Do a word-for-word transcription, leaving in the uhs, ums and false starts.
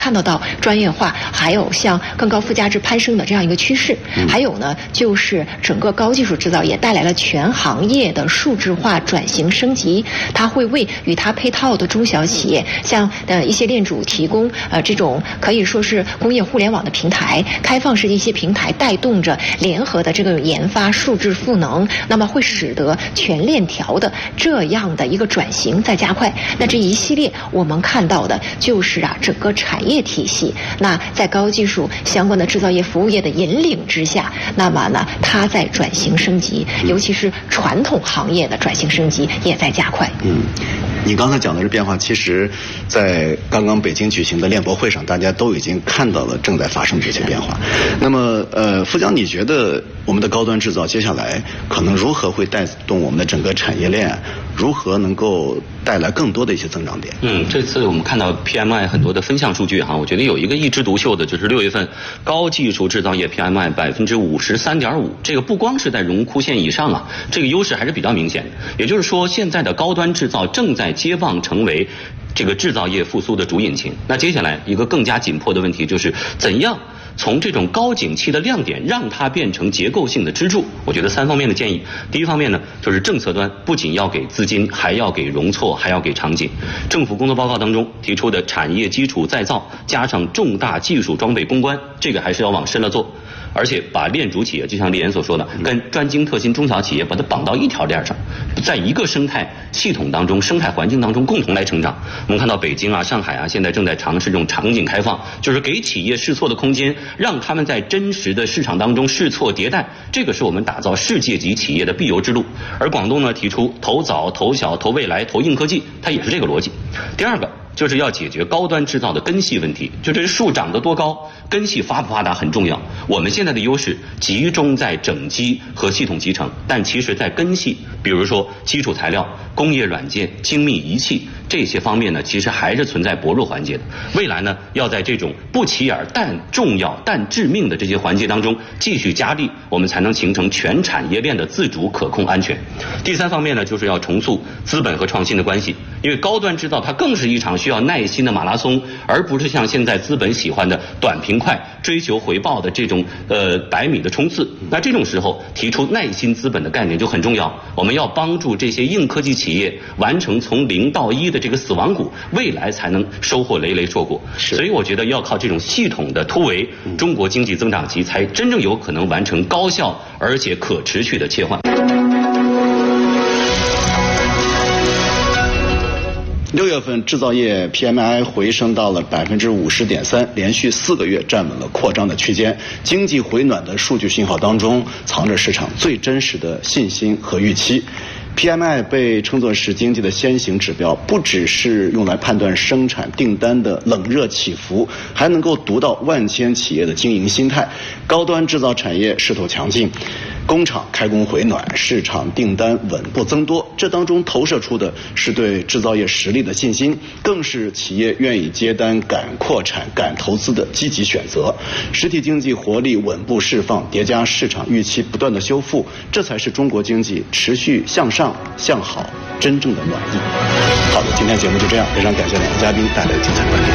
看得到专业化，还有向更高附加值攀升的这样一个趋势。嗯、还有呢，就是整个高技术制造业带来了全行业的数字化转型升级，它会为与它配套的中小企业，像呃一些链主提供呃这种可以说是工业互联网的平台，开放式的一些平台，带动着联合的这个研发数字赋能，那么会使得全链条的这样的一个转型在加快。那这一系列我们看到的就是啊整个产业业体系，那在高技术相关的制造业服务业的引领之下，那么呢，它在转型升级，尤其是传统行业的转型升级也在加快。 嗯，你刚才讲的这变化，其实，在刚刚北京举行的链博会上，大家都已经看到了正在发生这些变化。那么，呃，付江，你觉得我们的高端制造接下来可能如何会带动我们的整个产业链？如何能够带来更多的一些增长点？ 嗯，这次我们看到 P M I 很多的分项数据哈，我觉得有一个一枝独秀的，就是六月份高技术制造业 P M I 百分之五十三点五，这个不光是在荣枯线以上啊，这个优势还是比较明显的。也就是说，现在的高端制造正在接棒成为这个制造业复苏的主引擎。那接下来一个更加紧迫的问题就是怎样从这种高景气的亮点让它变成结构性的支柱。我觉得三方面的建议，第一方面呢，就是政策端不仅要给资金，还要给容错，还要给场景。政府工作报告当中提出的产业基础再造加上重大技术装备攻关，这个还是要往深了做。而且把链主企业，就像李岩所说的，跟专精特新中小企业把它绑到一条链上，在一个生态系统当中、生态环境当中共同来成长。我们看到北京啊、上海啊，现在正在尝试这种场景开放，就是给企业试错的空间，让他们在真实的市场当中试错迭代，这个是我们打造世界级企业的必由之路。而广东呢，提出投早、投小、投未来、投硬科技，它也是这个逻辑。第二个就是要解决高端制造的根系问题，就这树长得多高，根系发不发达很重要。我们现在的优势集中在整机和系统集成，但其实在根系，比如说基础材料、工业软件、精密仪器这些方面呢，其实还是存在薄弱环节的。未来呢，要在这种不起眼但重要但致命的这些环节当中继续加力，我们才能形成全产业链的自主、可控、安全。第三方面呢，就是要重塑资本和创新的关系，因为高端制造它更是一场需要耐心的马拉松，而不是像现在资本喜欢的短平快、追求回报的这种呃百米的冲刺。那这种时候提出耐心资本的概念就很重要。我们要帮助这些硬科技企业完成从零到一的这个死亡谷，未来才能收获累累硕果。所以我觉得要靠这种系统的突围，中国经济增长期才真正有可能完成高效而且可持续的切换。 六月份制造业 P M I 回升到了百分之五十点三，连续四个月站稳了扩张的区间。经济回暖的数据信号当中，藏着市场最真实的信心和预期。P M I 被称作是经济的先行指标，不只是用来判断生产订单的冷热起伏，还能够读到万千企业的经营心态。高端制造产业势头强劲，工厂开工回暖，市场订单稳步增多，这当中投射出的是对制造业实力的信心，更是企业愿意接单、敢扩产、敢投资的积极选择。实体经济活力稳步释放，叠加市场预期不断的修复，这才是中国经济持续向上向好真正的暖意。好的，今天节目就这样，非常感谢两位嘉宾带来的精彩观点。